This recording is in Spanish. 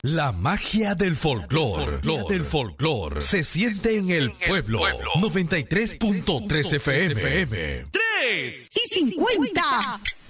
La magia del folclore se siente en el pueblo. 93.3 FM. 3:50.